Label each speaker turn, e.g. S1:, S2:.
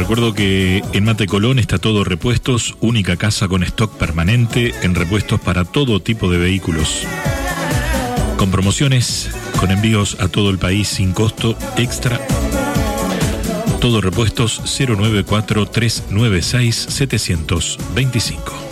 S1: recuerdo que en Mate Colón está Todo Repuestos, única casa con stock permanente en repuestos para todo tipo de vehículos. Con promociones, con envíos a todo el país sin costo extra. Todo Repuestos 094-396-725.